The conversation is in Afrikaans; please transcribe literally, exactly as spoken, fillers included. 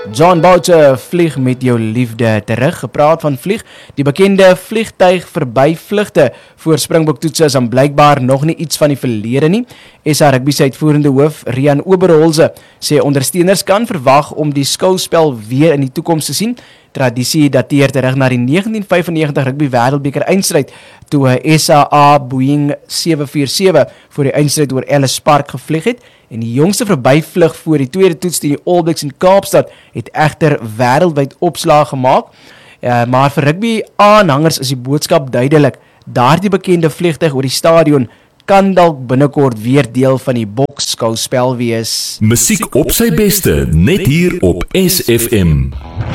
John Boucher vlieg met jou liefde terug. Gepraat van vlieg, die bekende vliegtuig verbyvlugte voor Springbok-toetse is dan blykbaar nog nie iets van die verlede nie. S A Rugby se uitvoerende hoof Rian Oberholze sê ondersteuners kan verwag om die skouspel weer in die toekoms te sien. Tradisie dateer terug na die negentien vyfennegentig rugby wêreldbeker eindstryd toe S A A Boeing sewe vier sewe voor die eindstryd oor Ellis Park gevlieg het. En die jongste verbyvlug voor die tweede toets teen die All Blacks in Kaapstad het egter wêreldwyd opslag gemaak. Uh, maar vir rugby aanhangers is die boodskap duidelik. Daardie bekende vliegtuig oor die stadion kan dalk binnekort weer deel van die boksskouspel wees. Musiek op sy beste, net hier op S F M.